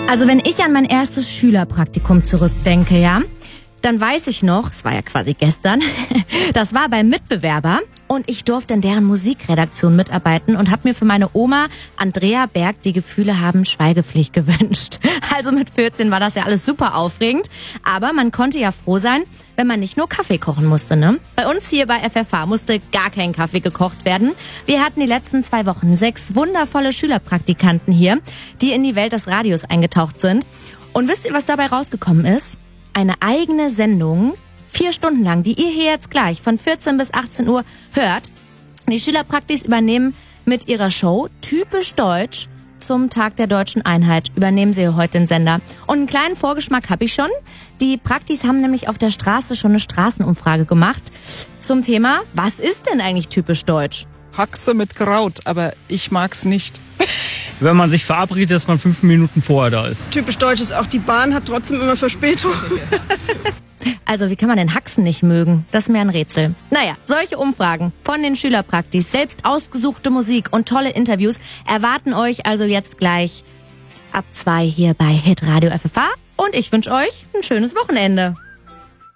Also wenn ich an mein erstes Schülerpraktikum zurückdenke, ja, dann weiß ich noch, es war ja quasi gestern, das war beim Mitbewerber und ich durfte in deren Musikredaktion mitarbeiten und habe mir für meine Oma Andrea Berg die Gefühle haben Schweigepflicht gewünscht. Also mit 14 war das ja alles super aufregend, aber man konnte ja froh sein, wenn man nicht nur Kaffee kochen musste, ne? Bei uns hier bei FFH musste gar kein Kaffee gekocht werden. Wir hatten die letzten 2 Wochen 6 wundervolle Schülerpraktikanten hier, die in die Welt des Radios eingetaucht sind. Und wisst ihr, was dabei rausgekommen ist? Eine eigene Sendung, 4 Stunden lang, die ihr hier jetzt gleich von 14 bis 18 Uhr hört. Die Schülerpraktis übernehmen mit ihrer Show Typisch Deutsch zum Tag der Deutschen Einheit. Übernehmen sie heute den Sender. Und einen kleinen Vorgeschmack habe ich schon. Die Praktis haben nämlich auf der Straße schon eine Straßenumfrage gemacht zum Thema, was ist denn eigentlich typisch deutsch? Haxe mit Kraut, aber ich mag's nicht. Wenn man sich verabredet, dass man 5 Minuten vorher da ist. Typisch deutsch ist auch, die Bahn hat trotzdem immer Verspätung. Also wie kann man den Haxen nicht mögen? Das ist mir ein Rätsel. Naja, solche Umfragen von den Schülerpraktis, selbst ausgesuchte Musik und tolle Interviews erwarten euch also jetzt gleich ab 2 hier bei Hitradio FFH. Und ich wünsche euch ein schönes Wochenende.